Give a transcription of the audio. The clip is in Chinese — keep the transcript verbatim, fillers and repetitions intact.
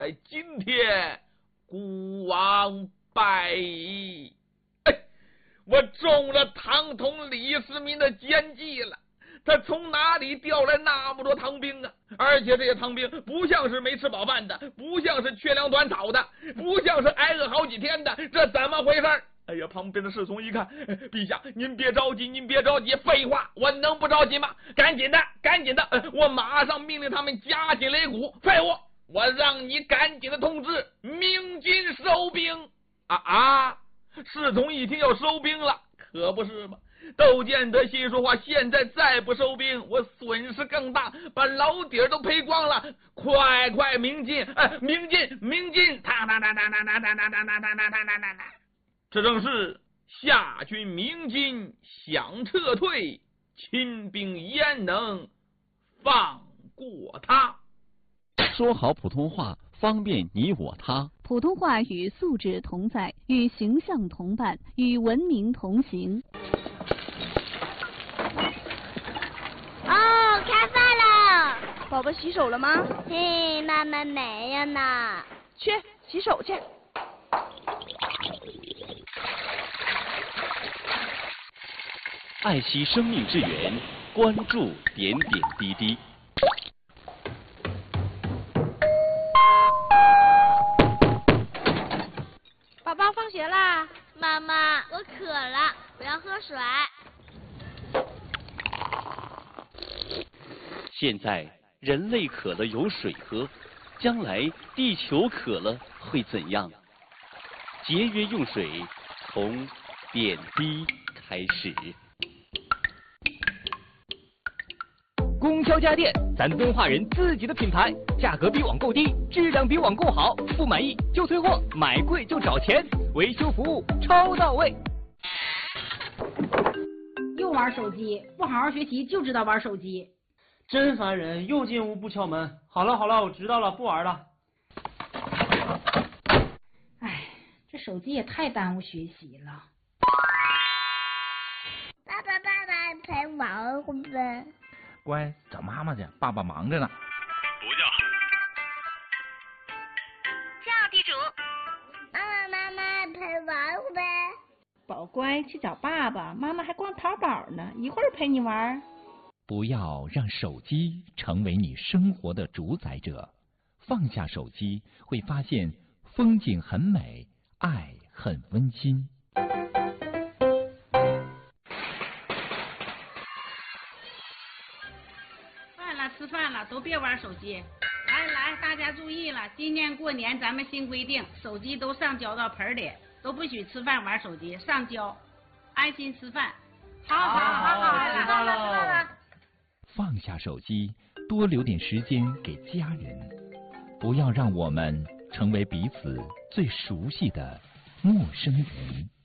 哎，今天孤王败矣。哎，我中了唐统李世民的奸计了。他从哪里调来那么多唐兵啊？而且这些唐兵不像是没吃饱饭的，不像是缺粮短草的，不像是挨饿好几天的，这怎么回事？哎呀，旁边的侍从一看，陛下您别着急，您别着急，废话，我能不着急吗？赶紧的，赶紧的，我马上命令他们加紧擂鼓。废物，我让你赶紧的通知鸣金收兵。啊啊！侍从一听要收兵了，可不是吗？窦建德心说话，现在再不收兵，我损失更大，把老底儿都赔光了。快快鸣金，哎，鸣金，鸣金！哒哒哒哒哒哒哒哒哒哒哒哒哒哒。这正是夏军鸣金想撤退，秦兵焉能放过他？ 说好普通话，方便你我他。 普通话与素质同在，与形象同伴，与文明同行。 哦，开饭了！ 宝宝洗手了吗？ 嘿，妈妈没有呢。 去洗手去。 爱惜生命之源，关注点点滴滴。 宝宝放学啦。 妈妈，我渴了，我要喝水。 现在人类渴了有水喝，将来地球渴了会怎样？节约用水，从点滴开始。 供销家电，咱敦化人自己的品牌，价格比网购低，质量比网购好，不满意就退货，买贵就找钱，维修服务超到位。 又玩手机，不好好学习就知道玩手机， 真烦人！又进屋不敲门。好了好了，我知道了，不玩了。 哎，这手机也太耽误学习了。 爸爸爸爸陪玩会呗。 乖，找妈妈去，爸爸忙着呢。 不叫。 叫地主。妈妈妈妈陪玩会呗。 宝乖，去找爸爸，妈妈还逛淘宝呢，一会儿陪你玩。 不要让手机成为你生活的主宰者，放下手机，会发现风景很美，爱很温馨。 吃饭了，都别玩手机。来来，大家注意了，今年过年咱们新规定，手机都上交到盆里，都不许吃饭玩手机，上交，安心吃饭。好好好好， 知道了。 放下手机，多留点时间给家人，不要让我们成为彼此最熟悉的陌生人。